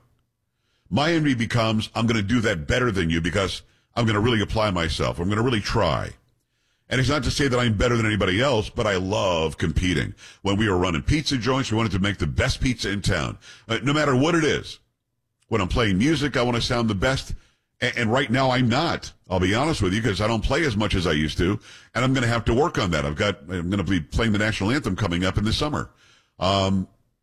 My envy becomes, I'm going to do that better than you because I'm going to really apply myself. I'm going to really try. And it's not to say that I'm better than anybody else, but I love competing. When we were running pizza joints, we wanted to make the best pizza in town, uh, no matter what it is. When I'm playing music, I want to sound the best. And, and right now I'm not. I'll be honest with you, because I don't play as much as I used to. And I'm going to have to work on that. I've got, I'm going to be playing the national anthem coming up in the summer. Um,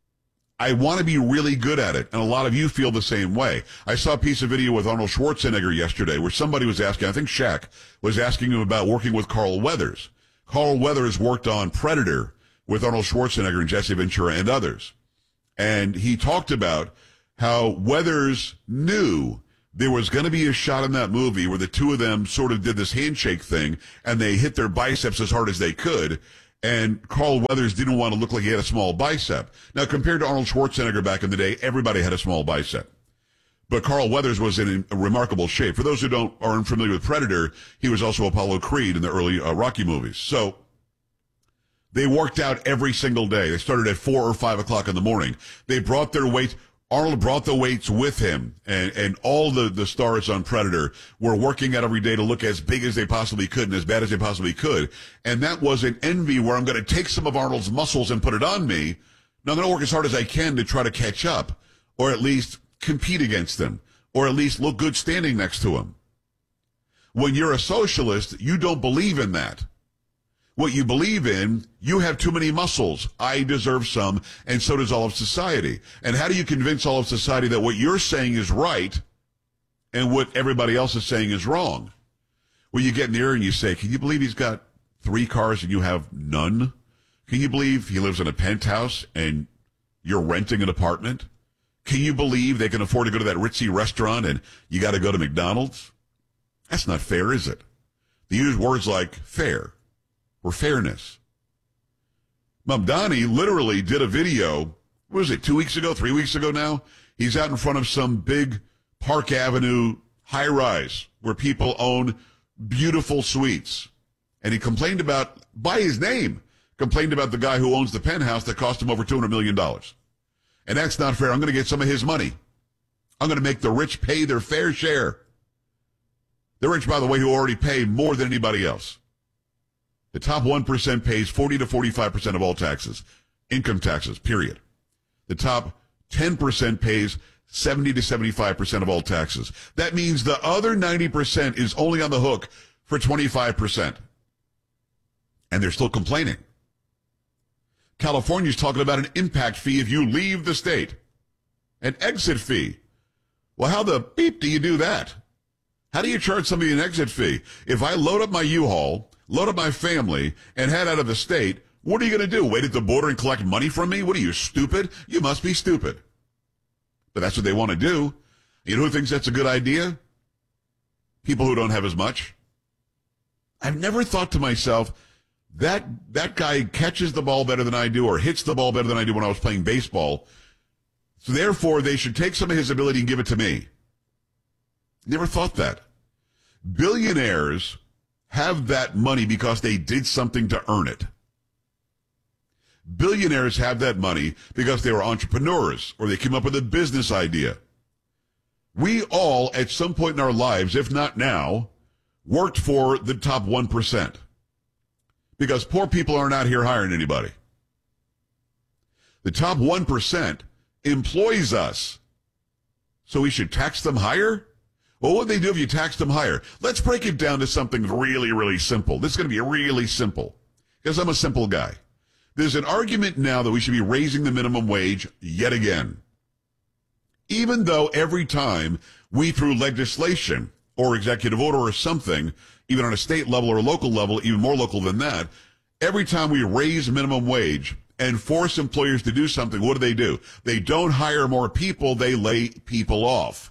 I want to be really good at it, and a lot of you feel the same way. I saw a piece of video with Arnold Schwarzenegger yesterday where somebody was asking, I think Shaq, was asking him about working with Carl Weathers. Carl Weathers worked on Predator with Arnold Schwarzenegger and Jesse Ventura and others. And he talked about how Weathers knew there was going to be a shot in that movie where the two of them sort of did this handshake thing, and they hit their biceps as hard as they could. And Carl Weathers didn't want to look like he had a small bicep. Now, compared to Arnold Schwarzenegger back in the day, everybody had a small bicep. But Carl Weathers was in a remarkable shape. For those who don't aren't familiar with Predator, he was also Apollo Creed in the early uh, Rocky movies. So they worked out every single day. They started at four or five o'clock in the morning. They brought their weights. Arnold brought the weights with him, and, and all the, the stars on Predator were working out every day to look as big as they possibly could and as bad as they possibly could. And that was an envy where I'm going to take some of Arnold's muscles and put it on me. Now I'm going to work as hard as I can to try to catch up, or at least compete against him, or at least look good standing next to him. When you're a socialist, you don't believe in that. What you believe in, you have too many muscles. I deserve some, and so does all of society. And how do you convince all of society that what you're saying is right and what everybody else is saying is wrong? Well, you get in the air and you say, can you believe he's got three cars and you have none? Can you believe he lives in a penthouse and you're renting an apartment? Can you believe they can afford to go to that ritzy restaurant and you got to go to McDonald's? That's not fair, is it? They use words like fair or fairness. Mamdani literally did a video, what was it, two weeks ago, three weeks ago now? He's out in front of some big Park Avenue high-rise where people own beautiful suites. And he complained about, by his name, complained about the guy who owns the penthouse that cost him over two hundred million dollars. And that's not fair. I'm going to get some of his money. I'm going to make the rich pay their fair share. The rich, by the way, who already pay more than anybody else. The top one percent pays forty to forty-five percent of all taxes, income taxes, period. The top ten percent pays seventy to seventy-five percent of all taxes. That means the other ninety percent is only on the hook for twenty-five percent. And they're still complaining. California's talking about an impact fee if you leave the state. An exit fee. Well, how the beep do you do that? How do you charge somebody an exit fee? If I load up my U-Haul, load up my family, and head out of the state, what are you going to do? Wait at the border and collect money from me? What are you, stupid? You must be stupid. But that's what they want to do. You know who thinks that's a good idea? People who don't have as much. I've never thought to myself, that that guy catches the ball better than I do or hits the ball better than I do when I was playing baseball. So therefore, they should take some of his ability and give it to me. Never thought that. Billionaires have that money because they did something to earn it. Billionaires have that money because they were entrepreneurs or they came up with a business idea. We all, at some point in our lives, if not now, worked for the top one percent. Because poor people aren't out here hiring anybody. The top one percent employs us. So we should tax them higher? Well, what would they do if you taxed them higher? Let's break it down to something really, really simple. This is going to be really simple because I'm a simple guy. There's an argument now that we should be raising the minimum wage yet again. Even though every time we, through legislation or executive order or something, even on a state level or a local level, even more local than that, every time we raise minimum wage and force employers to do something, what do they do? They don't hire more people, they lay people off.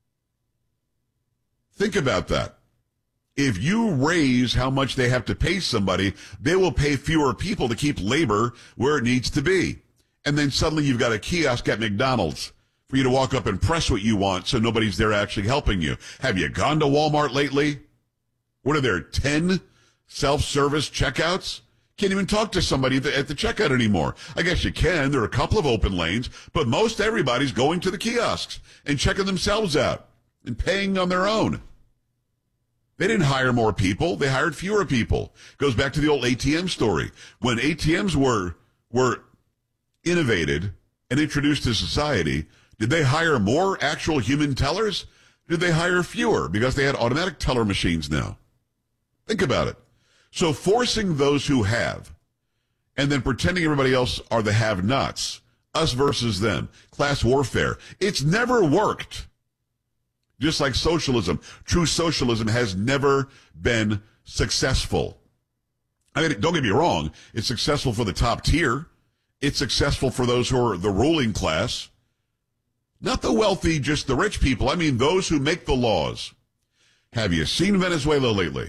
Think about that. If you raise how much they have to pay somebody, they will pay fewer people to keep labor where it needs to be. And then suddenly you've got a kiosk at McDonald's for you to walk up and press what you want so nobody's there actually helping you. Have you gone to Walmart lately? What are there, ten self-service checkouts? Can't even talk to somebody at the, at the checkout anymore. I guess you can. There are a couple of open lanes, but most everybody's going to the kiosks and checking themselves out and paying on their own. They didn't hire more people. They hired fewer people. Goes back to the old A T M story. When A T Ms were were innovated and introduced to society, did they hire more actual human tellers? Did they hire fewer because they had automatic teller machines now? Think about it. So forcing those who have, and then pretending everybody else are the have-nots, us versus them, class warfare, it's never worked. Just like socialism, true socialism has never been successful. I mean, don't get me wrong, it's successful for the top tier. It's successful for those who are the ruling class. Not the wealthy, just the rich people. I mean, those who make the laws. Have you seen Venezuela lately?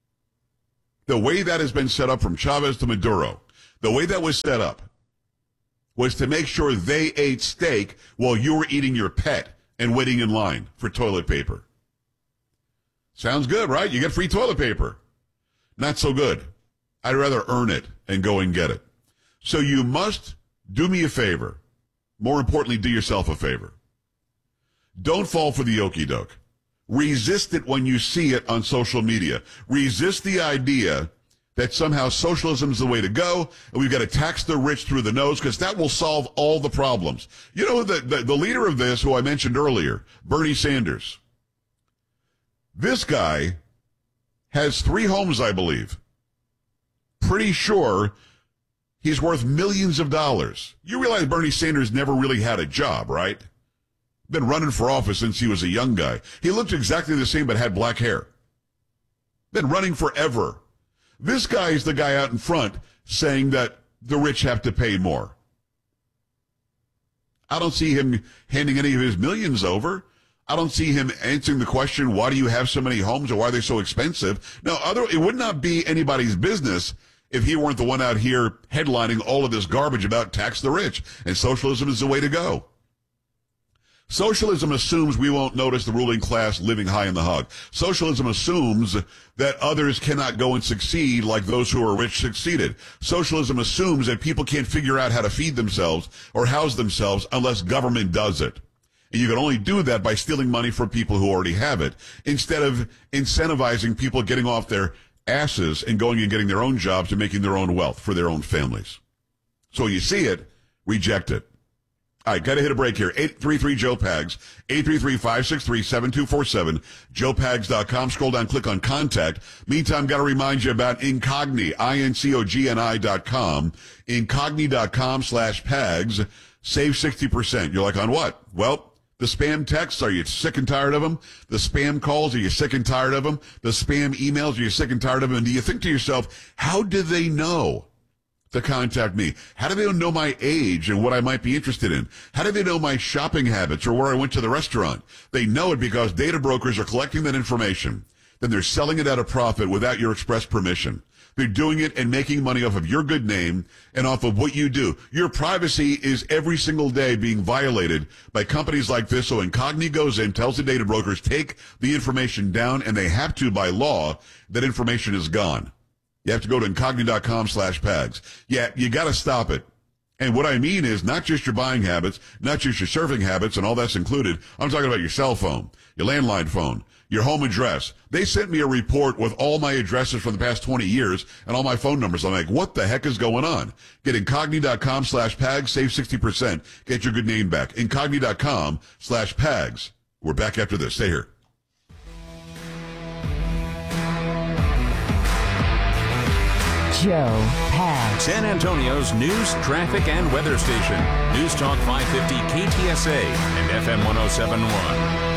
The way that has been set up from Chavez to Maduro, the way that was set up was to make sure they ate steak while you were eating your pet and waiting in line for toilet paper. Sounds good, right? You get free toilet paper. Not so good. I'd rather earn it and go and get it. So you must do me a favor. More importantly, do yourself a favor. Don't fall for the okie doke. Resist it when you see it on social media. Resist the idea that somehow socialism is the way to go, and we've got to tax the rich through the nose, because that will solve all the problems. You know, the, the, the leader of this, who I mentioned earlier, Bernie Sanders, this guy has three homes, I believe. Pretty sure he's worth millions of dollars. You realize Bernie Sanders never really had a job, right? Been running for office since he was a young guy. He looked exactly the same but had black hair. Been running forever. This guy is the guy out in front saying that the rich have to pay more. I don't see him handing any of his millions over. I don't see him answering the question, why do you have so many homes or why are they so expensive? No, other, it would not be anybody's business if he weren't the one out here headlining all of this garbage about tax the rich, and socialism is the way to go. Socialism assumes we won't notice the ruling class living high in the hog. Socialism assumes that others cannot go and succeed like those who are rich succeeded. Socialism assumes that people can't figure out how to feed themselves or house themselves unless government does it. And you can only do that by stealing money from people who already have it, instead of incentivizing people getting off their asses and going and getting their own jobs and making their own wealth for their own families. So you see it, reject it. All right, got to hit a break here. eight three three, Joe Pags, eight three three, five six three, seven two four seven, joe pags dot com. Scroll down, click on Contact. Meantime, got to remind you about Incogni, I N C O G N I dot com, incogni dot com slash Pags. Save sixty percent. You're like, on what? Well, the spam texts, are you sick and tired of them? The spam calls, are you sick and tired of them? The spam emails, are you sick and tired of them? And do you think to yourself, how do they know to contact me? How do they know my age and what I might be interested in? How do they know my shopping habits or where I went to the restaurant? They know it because data brokers are collecting that information. Then they're selling it at a profit without your express permission. They're doing it and making money off of your good name and off of what you do. Your privacy is every single day being violated by companies like this. So Incogni goes in, tells the data brokers, take the information down, and they have to, by law. That information is gone. You have to go to incogni dot com slash Pags. Yeah, you got to stop it. And what I mean is not just your buying habits, not just your surfing habits, and all that's included. I'm talking about your cell phone, your landline phone, your home address. They sent me a report with all my addresses for the past twenty years and all my phone numbers. I'm like, what the heck is going on? Get incogni dot com slash Pags, save sixty percent. Get your good name back. incogni dot com slash Pags. We're back after this. Stay here. Joe Pags. San Antonio's news, traffic, and weather station. News Talk five fifty K T S A and F M one oh seven point one.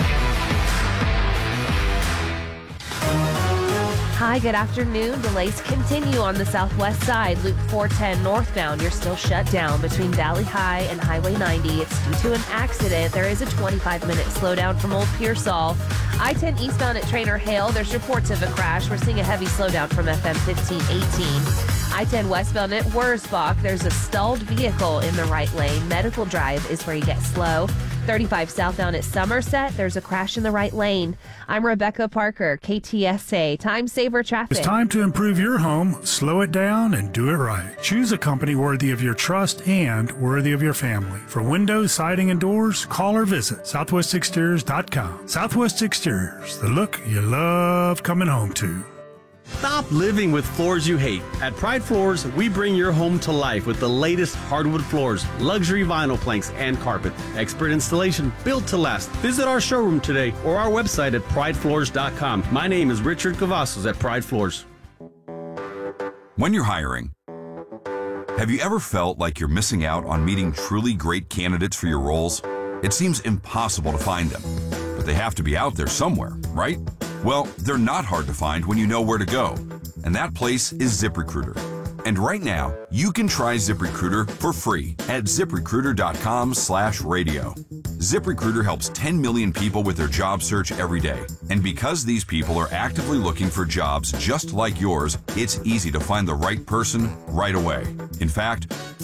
Hi, good afternoon. Delays continue on the southwest side. Loop four ten northbound, you're still shut down between Valley High and Highway ninety. It's due to an accident. There is a twenty-five minute slowdown from Old Pearsall. I ten eastbound at Trainer Hale, there's reports of a crash. We're seeing a heavy slowdown from F M fifteen eighteen. I ten westbound at Wurzbach, there's a stalled vehicle in the right lane. Medical Drive is where you get slow. thirty-five southbound at Somerset, there's a crash in the right lane. I'm Rebecca Parker, K T S A, Time Saver Traffic. It's time to improve your home, slow it down, and do it right. Choose a company worthy of your trust and worthy of your family. For windows, siding, and doors, call or visit southwest exteriors dot com. Southwest Exteriors, the look you love coming home to. Stop living with floors you hate. At Pride Floors, we bring your home to life with the latest hardwood floors, luxury vinyl planks, and carpet. Expert installation built to last. Visit our showroom today or our website at pride floors dot com. My name is Richard Cavazos at Pride Floors. When you're hiring, have you ever felt like you're missing out on meeting truly great candidates for your roles? It seems impossible to find them, but they have to be out there somewhere, right? Well, they're not hard to find when you know where to go, and that place is ZipRecruiter. And right now, you can try ZipRecruiter for free at zip recruiter dot com slash radio. ZipRecruiter helps ten million people with their job search every day. And because these people are actively looking for jobs just like yours, it's easy to find the right person right away. In fact,